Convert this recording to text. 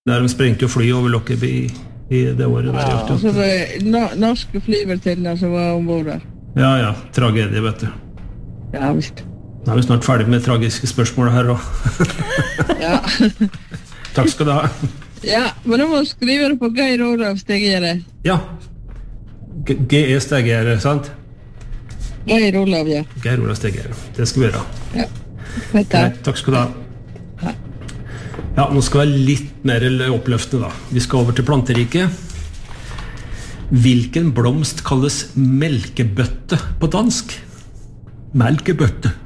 Der de sprengte fly over Lockerbie I det året der. Ja, så var det norske flyvertinner som var ombord der. Ja, tragedie, vet du. Ja, visst. Nå vi snart ferdig med tragiske spørsmål her også. Ja. Takk skal du ha. Ja, men da må du skrive det på Geir Olav Stegere. Ja. G.E. Stegere, sant? Geir Olav, ja. Geir Olav Stegere. Det skal vi gjøre. Ja. Takk skal du ha. Ja, nå skal vi være litt mer oppløftende da. Vi skal over til planteriket. Hvilken blomst kalles melkebøtte på dansk? Melkebøtte.